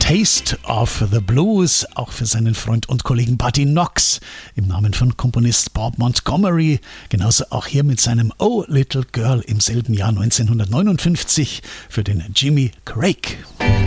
Taste of the Blues, auch für seinen Freund und Kollegen Buddy Knox, im Namen von Komponist Bob Montgomery, genauso auch hier mit seinem Oh Little Girl im selben Jahr 1959 für den Jimmy Craig.